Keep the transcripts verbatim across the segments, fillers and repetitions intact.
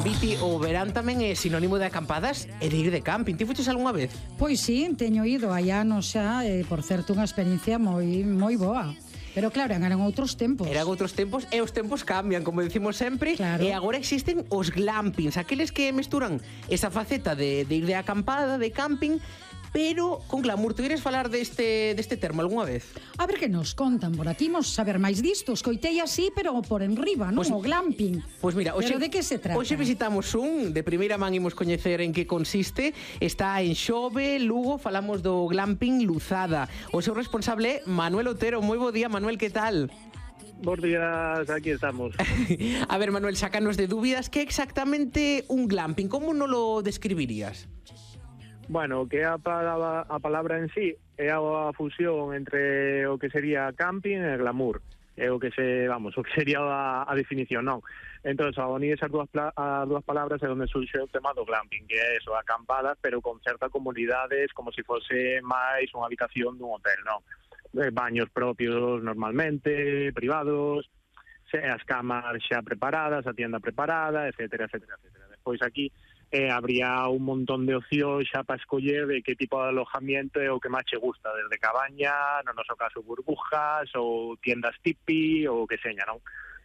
Viti, o verán tamén é sinónimo de acampadas e de ir de camping. Ti fuches algunha vez? Pois sí, teño ido hai anos xa, e, por certo, unha experiencia moi moi boa. Pero claro, eran outros tempos. Eran outros tempos e os tempos cambian, como decimos sempre. Claro. E agora existen os glampings, aqueles que mesturan esa faceta de, de ir de acampada, de camping, pero con glamour. Tu queres falar deste, deste termo algunha vez? A ver que nos contan por aquí, imos saber máis disto. Escoitei así, pero por enriba, non? Pues, o glamping. Pois pues mira, hoxe, pero de que se trata? Hoxe visitamos un, de primeira man imos coñecer en que consiste. Está en Xove, Lugo, falamos do glamping Luzada. O seu responsable é Manuel Otero. Moi bo día, Manuel, que tal? Bos días, aquí estamos. A ver, Manuel, sácanos de dúbidas, que é exactamente un glamping? Como non lo describirías? Bueno, que a palabra, a palabra en sí é a fusión entre o que sería camping e glamour. É o que se, vamos, o que sería a, a definición, non? Entón, a unir esas dúas, as dúas palabras é onde surxe o tema do glamping, que é eso, acampadas, pero con certas comunidades, como se fose máis unha habitación dun hotel, non? Baños propios normalmente, privados, as camas xa preparadas, a tienda preparada, etcétera, etcétera, etcétera. Despois aquí eh, habría un montón de opcións xa para escoller de que tipo de alojamiento é o que máis che gusta, desde cabaña, no noso caso burbujas, ou tiendas tipi, ou que seña, non?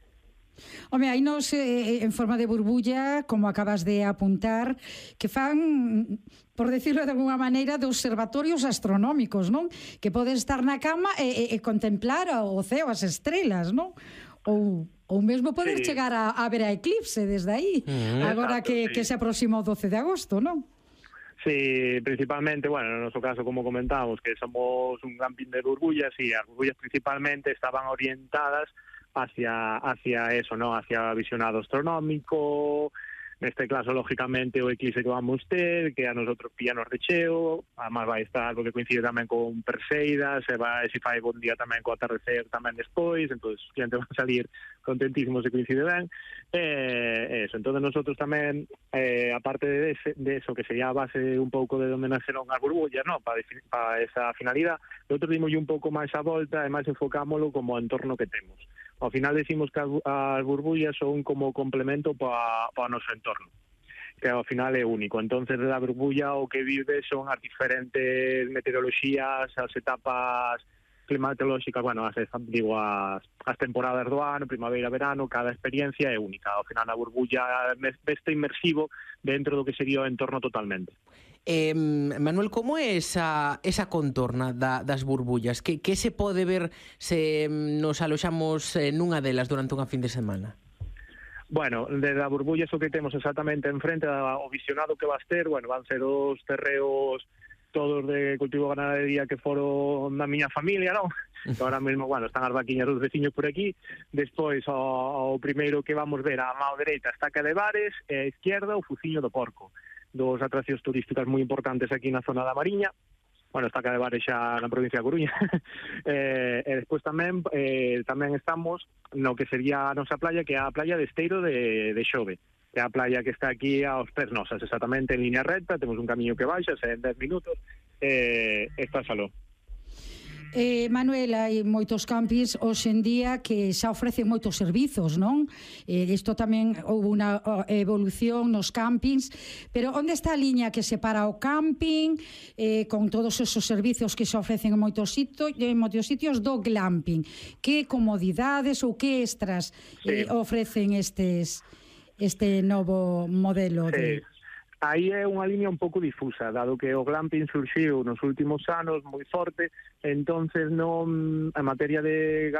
Home, aí nos, eh, en forma de burbulla, como acabas de apuntar, que fan, por decirlo de alguna maneira, de observatorios astronómicos, non? Que podes estar na cama e, e, e contemplar o ceo, as estrelas, non? Ou, ou mesmo poder sí. chegar a, a ver a eclipse desde aí, mm, agora exacto, que, sí. que se aproxima o doce de agosto, non? Sí, principalmente, bueno, no noso caso, como comentamos, que somos un camping de burbullas, y as burbullas principalmente estaban orientadas hacia hacia eso, ¿no? Hacia visionado astronómico, neste caso, lógicamente, o eclipse que vamos ter, que a nosotros pillanos de cheo, además vai estar, porque coincide tamén con Perseidas, e vai, se fai bon día tamén co atardecer tamén despois, entón, os clientes van a salir contentísimos se coincide ben, e eso, entón, nosotros tamén, eh, aparte de, ese, de eso, que sería a base un pouco de onde naceron as burbullas, ¿no? Para pa esa finalidad, nosotros dimos un pouco máis a volta, e máis enfocámoslo como entorno que temos. Ao final decimos que as burbullas son como complemento para pa o noso entorno, que ao final é único. Entonces, da burbulla o que vive son as diferentes meteoroloxías, as etapas climatolóxicas, bueno, as, digo, as, as temporadas do ano, primavera, verano, cada experiencia é única. Ao final, a burbulla veste inmersivo dentro do que sería o entorno totalmente. Eh, Manuel, como é esa, esa contorna da, das burbullas? Que, que se pode ver se nos aloxamos eh, nunha delas durante unha fin de semana? Bueno, desde a burbulla o que temos exactamente enfrente ao visionado que vas ter, bueno, van ser os terreos todos de cultivo de ganadería que foron da miña familia, non? Que ahora mesmo, bueno, están as vaquiñas dos veciños por aquí. Despois, o, o primeiro que vamos ver a mao dereita, a estaca de Bares, e a izquierda, o Fuciño do Porco. Dos atraccións turísticas moi importantes aquí na zona da Mariña. Bueno, estaca de Bares xa na provincia de Coruña. eh, e despois tamén eh, tamén estamos no que sería a nosa playa, que é a playa de Esteiro de, de Xove, que é a playa que está aquí aos pés nosas, exactamente en línea recta, temos un camiño que baixa, en dez minutos, e eh, está salón. Eh, Manuel, hai moitos campings hoxe en día que xa ofrecen moitos servizos, non? Eh, isto tamén houve unha evolución nos campings, pero onde está a liña que separa o camping eh, con todos esos servizos que se ofrecen en moitos sitios, en moitos sitios do glamping? Que comodidades ou que extras eh, sí. ofrecen estes este novo modelo sí. de... Aí é unha liña un pouco difusa, dado que o glamping surxiu nos últimos anos moi forte, entonces non, en materia de